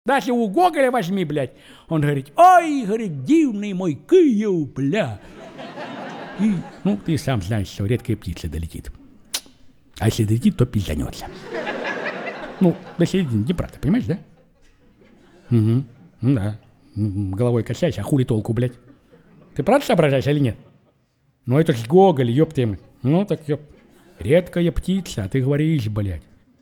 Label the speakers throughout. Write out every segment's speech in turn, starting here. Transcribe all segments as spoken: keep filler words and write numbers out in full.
Speaker 1: Даже у Гоголя возьми, блядь. Он говорит, ой, говорит, дивный мой Киев, бля. И, ну, ты сам знаешь, что редкая птица долетит. А если долетит, то пизданется. Ну, до середины Днепра, ты понимаешь, да? Угу, ну да. Головой качайся, а хули толку, блядь? Ты правда соображаешь или нет? Ну, это ж Гоголь, ёб ты. Ну, так, ёб. Редкая птица, а ты говоришь, блядь.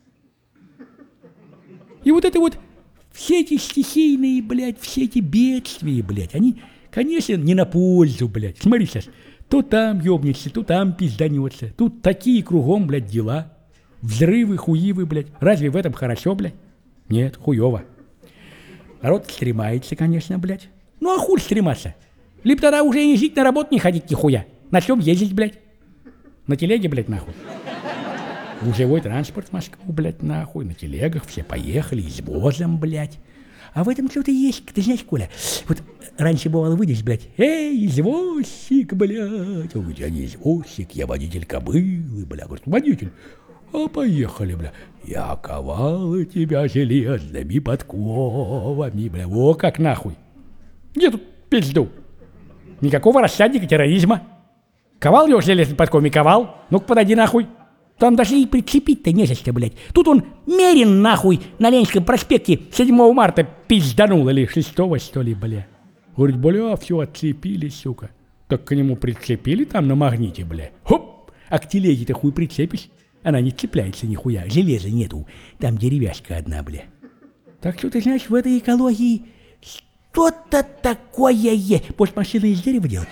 Speaker 1: И вот это вот, все эти стихийные, блядь, все эти бедствия, блядь, они, конечно, не на пользу, блядь. Смотри сейчас, то там ёбнется, то там пизданется. Тут такие кругом, блядь, дела. Взрывы, хуивы, блядь. Разве в этом хорошо, блядь? Нет, хуёво. Народ стремается, конечно, блядь. Ну а хуй стрематься? Либо тогда уже не жить, на работу не ходить нихуя. На чем ездить, блядь? На телеге, блядь, нахуй. Гужевой транспорт в Москву, блядь, нахуй. На телегах все поехали, извозом, блядь. А в этом что-то есть, ты знаешь, Коля, вот раньше бывало выйдешь, блядь, эй, извозчик, блядь. Он говорит, я не извозчик, я водитель кобылы, бля. Говорит, водитель, а поехали, бля. Я ковал тебя железными подковами, бля. Во как нахуй. Где тут пизду? Никакого рассадника терроризма. Ковал его железными подковами, ковал. Ну-ка подойди нахуй. Там даже и прицепить-то не за что, блядь. Тут он Мерин, нахуй, на Ленинском проспекте седьмого марта пизданул, или шестого, что ли, бля. Говорит, бля, все отцепили, сука. Так к нему прицепили там на магните, бля. Хоп! А к телеге-то хуй прицепишь. Она не цепляется нихуя, железа нету. Там деревяшка одна, бля. Так что ты знаешь, в этой экологии что-то такое есть. Может, машины из дерева делать?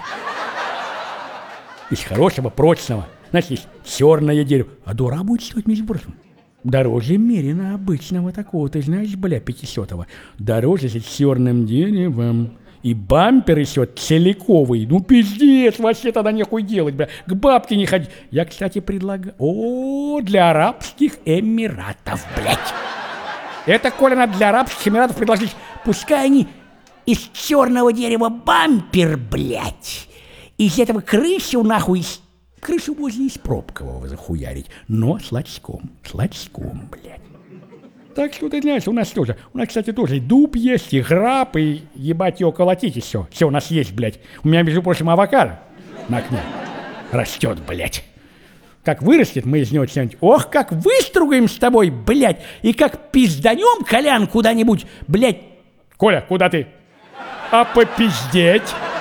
Speaker 1: Из хорошего, прочного. Знаешь, есть черное дерево. А дура будет стоить, между прочим. Дороже Мерина обычного такого, ты знаешь, бля, пятисотого. Дороже с черным деревом. И бампер еще целиковый. Ну, пиздец, вообще тогда нехуй делать, бля. К бабке не ходить. Я, кстати, предлагаю... О, для Арабских Эмиратов, блядь. Это, Коля, надо для Арабских Эмиратов предложить. Пускай они из черного дерева бампер, блядь. Из этого крышу, нахуй, крышу можно из пробкового захуярить, но с лачком, с лачком, блядь. Так что ты знаешь, у нас тоже, у нас, кстати, тоже дуб есть, и граб, и ебать его колотить, и все. Все у нас есть, блядь. У меня, между прочим, авокадо на окне растет, блядь. Как вырастет, мы из него что-нибудь, ох, как выстругаем с тобой, блядь, и как пизданем, Колян, куда-нибудь, блядь. Коля, куда ты? А попиздеть?